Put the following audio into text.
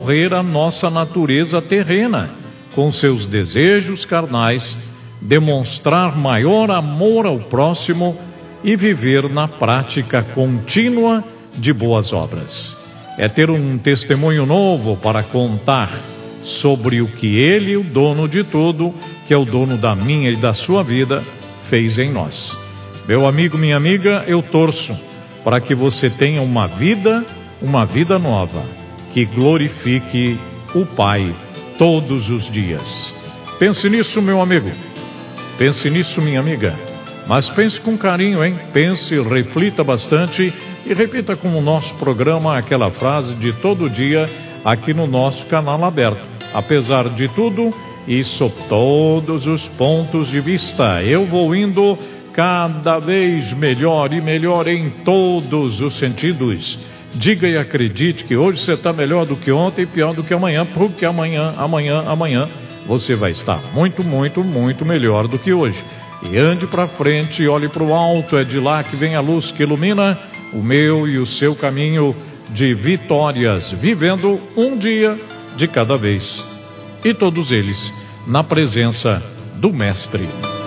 morrer a nossa natureza terrena, com seus desejos carnais, demonstrar maior amor ao próximo e viver na prática contínua de boas obras. É ter um testemunho novo para contar sobre o que Ele, o dono de tudo, que é o dono da minha e da sua vida, fez em nós. Meu amigo, minha amiga, eu torço para que você tenha uma vida nova, que glorifique o Pai todos os dias. Pense nisso, meu amigo. Pense nisso, minha amiga. Mas pense com carinho, hein? Pense, reflita bastante e repita com o nosso programa aquela frase de todo dia aqui no nosso canal aberto. Apesar de tudo e sob todos os pontos de vista, eu vou indo cada vez melhor e melhor em todos os sentidos. Diga e acredite que hoje você está melhor do que ontem e pior do que amanhã, porque amanhã você vai estar muito, muito, muito melhor do que hoje. E ande para frente, olhe para o alto, é de lá que vem a luz que ilumina o meu e o seu caminho de vitórias, vivendo um dia de cada vez. E todos eles na presença do Mestre.